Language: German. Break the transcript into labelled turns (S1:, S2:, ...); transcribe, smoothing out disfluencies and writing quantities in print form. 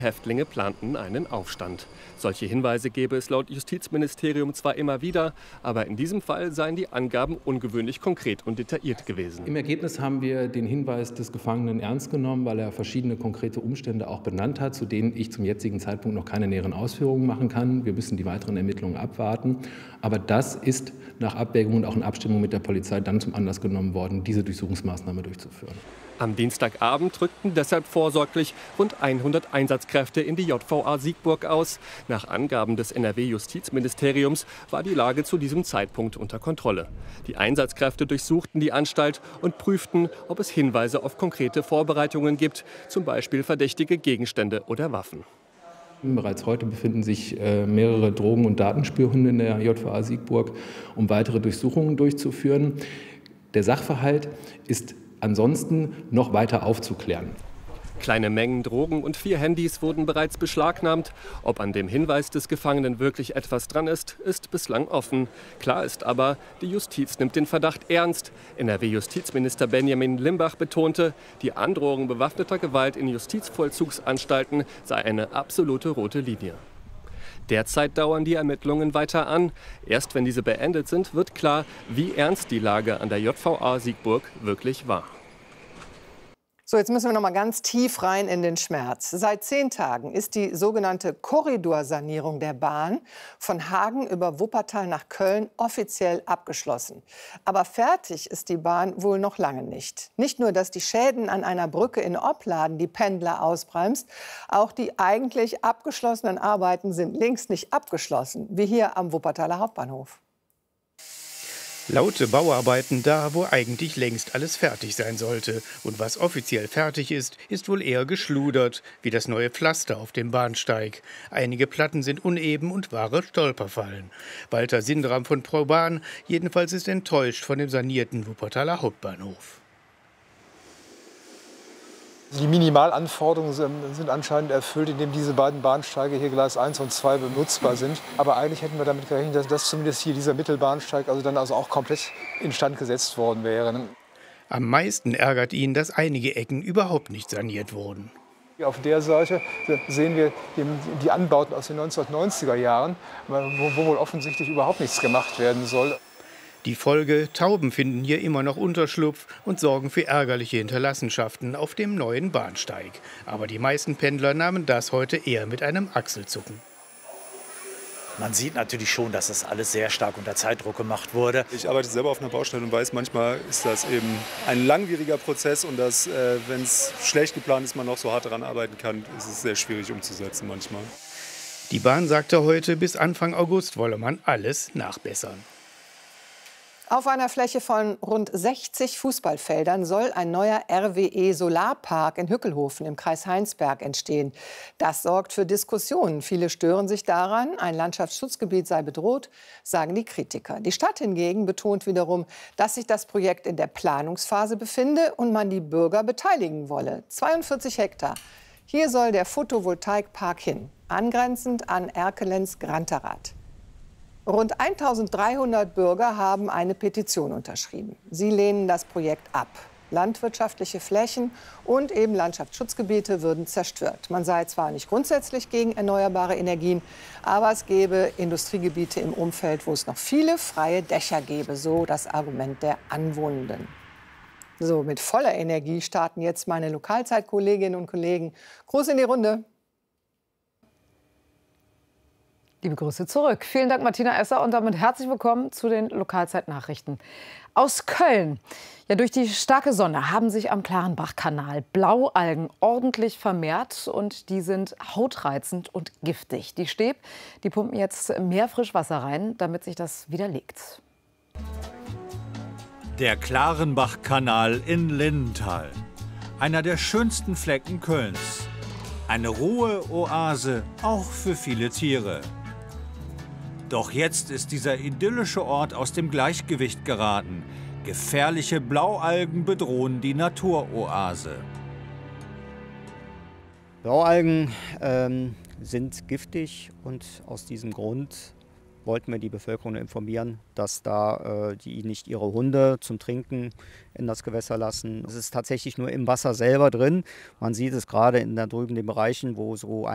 S1: Häftlinge planten einen Aufstand. Solche Hinweise gäbe es laut Justizministerium zwar immer wieder, aber in diesem Fall seien die Angaben ungewöhnlich konkret und detailliert gewesen.
S2: Im Ergebnis haben wir den Hinweis des Gefangenen ernst genommen, weil er verschiedene konkrete Umstände auch benannt hat, zu denen ich zum jetzigen Zeitpunkt noch keine näheren Ausführungen machen kann. Wir müssen die weiteren Ermittlungen abwarten. Aber das ist nach Abwägung und auch in Abstimmung mit der Polizei dann zum Anlass genommen worden, diese Durchsuchungsmaßnahme durchzuführen.
S1: Am Dienstagabend rückten deshalb vorsorglich rund 100 Einsatzkräfte in die JVA Siegburg aus. Nach Angaben des NRW-Justizministeriums war die Lage zu diesem Zeitpunkt unter Kontrolle. Die Einsatzkräfte durchsuchten die Anstalt und prüften, ob es Hinweise auf konkrete Vorbereitungen gibt, zum Beispiel verdächtige Gegenstände oder Waffen.
S2: Bereits heute befinden sich mehrere Drogen- und Datenspürhunde in der JVA Siegburg, um weitere Durchsuchungen durchzuführen. Der Sachverhalt ist ansonsten noch weiter aufzuklären.
S1: Kleine Mengen Drogen und 4 Handys wurden bereits beschlagnahmt. Ob an dem Hinweis des Gefangenen wirklich etwas dran ist, ist bislang offen. Klar ist aber, die Justiz nimmt den Verdacht ernst. NRW-Justizminister Benjamin Limbach betonte, die Androhung bewaffneter Gewalt in Justizvollzugsanstalten sei eine absolute rote Linie. Derzeit dauern die Ermittlungen weiter an. Erst wenn diese beendet sind, wird klar, wie ernst die Lage an der JVA Siegburg wirklich war.
S3: So, jetzt müssen wir noch mal ganz tief rein in den Schmerz. Seit 10 Tagen ist die sogenannte Korridorsanierung der Bahn von Hagen über Wuppertal nach Köln offiziell abgeschlossen. Aber fertig ist die Bahn wohl noch lange nicht. Nicht nur, dass die Schäden an einer Brücke in Opladen die Pendler ausbremst, auch die eigentlich abgeschlossenen Arbeiten sind längst nicht abgeschlossen, wie hier am Wuppertaler Hauptbahnhof.
S4: Laute Bauarbeiten da, wo eigentlich längst alles fertig sein sollte. Und was offiziell fertig ist, ist wohl eher geschludert, wie das neue Pflaster auf dem Bahnsteig. Einige Platten sind uneben und wahre Stolperfallen. Walter Sindram von ProBahn jedenfalls ist enttäuscht von dem sanierten Wuppertaler Hauptbahnhof.
S5: Die Minimalanforderungen sind anscheinend erfüllt, indem diese beiden Bahnsteige hier Gleis 1 und 2 benutzbar sind. Aber eigentlich hätten wir damit gerechnet, dass zumindest hier dieser Mittelbahnsteig dann auch komplett instand gesetzt worden wäre.
S4: Am meisten ärgert ihn, dass einige Ecken überhaupt nicht saniert wurden.
S5: Auf der Seite sehen wir die Anbauten aus den 1990er Jahren, wo wohl offensichtlich überhaupt nichts gemacht werden soll.
S4: Die Folge: Tauben finden hier immer noch Unterschlupf und sorgen für ärgerliche Hinterlassenschaften auf dem neuen Bahnsteig. Aber die meisten Pendler nahmen das heute eher mit einem Achselzucken.
S6: Man sieht natürlich schon, dass das alles sehr stark unter Zeitdruck gemacht wurde.
S7: Ich arbeite selber auf einer Baustelle und weiß, manchmal ist das eben ein langwieriger Prozess und dass, wenn es schlecht geplant ist, man noch so hart daran arbeiten kann, ist es sehr schwierig umzusetzen manchmal.
S4: Die Bahn sagte heute, bis Anfang August wolle man alles nachbessern.
S3: Auf einer Fläche von rund 60 Fußballfeldern soll ein neuer RWE-Solarpark in Hückelhofen im Kreis Heinsberg entstehen. Das sorgt für Diskussionen. Viele stören sich daran, ein Landschaftsschutzgebiet sei bedroht, sagen die Kritiker. Die Stadt hingegen betont wiederum, dass sich das Projekt in der Planungsphase befinde und man die Bürger beteiligen wolle. 42 Hektar. Hier soll der Photovoltaikpark hin, angrenzend an Erkelenz Granterath. Rund 1.300 Bürger haben eine Petition unterschrieben. Sie lehnen das Projekt ab. Landwirtschaftliche Flächen und eben Landschaftsschutzgebiete würden zerstört. Man sei zwar nicht grundsätzlich gegen erneuerbare Energien, aber es gäbe Industriegebiete im Umfeld, wo es noch viele freie Dächer gäbe, so das Argument der Anwohnenden. So, mit voller Energie starten jetzt meine Lokalzeitkolleginnen und Kollegen. Gruß in die Runde.
S8: Liebe Grüße zurück. Vielen Dank, Martina Esser, und damit herzlich willkommen zu den Lokalzeitnachrichten. Aus Köln. Ja, durch die starke Sonne haben sich am Klarenbachkanal Blaualgen ordentlich vermehrt und die sind hautreizend und giftig. Die Stäb, die pumpen jetzt mehr Frischwasser rein, damit sich das widerlegt.
S9: Der Klarenbachkanal in Lindenthal. Einer der schönsten Flecken Kölns. Eine Ruheoase, auch für viele Tiere. Doch jetzt ist dieser idyllische Ort aus dem Gleichgewicht geraten. Gefährliche Blaualgen bedrohen die Naturoase.
S10: Blaualgen sind giftig und aus diesem Grund wollten wir die Bevölkerung informieren, dass da die nicht ihre Hunde zum Trinken in das Gewässer lassen. Es ist tatsächlich nur im Wasser selber drin. Man sieht es gerade in da drüben den Bereichen, wo so